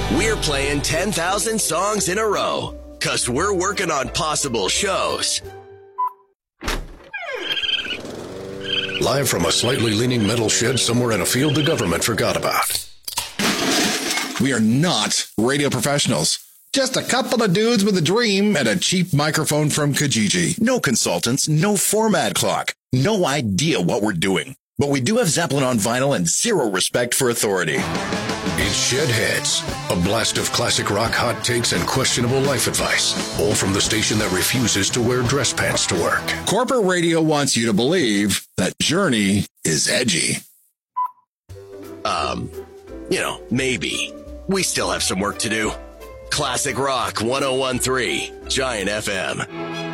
We're playing 10,000 songs in a row because we're working on possible shows. Live from a slightly leaning metal shed somewhere in a field the government forgot about. We are not radio professionals. Just a couple of dudes with a dream and a cheap microphone from Kijiji. No consultants, no format clock, no idea what we're doing. But we do have Zeppelin on vinyl and zero respect for authority. It's Shedheads, a blast of classic rock hot takes and questionable life advice, all from the station that refuses to wear dress pants to work. Corporate radio wants you to believe that Journey is edgy. Maybe. We still have some work to do. Classic Rock 101.3, Giant FM.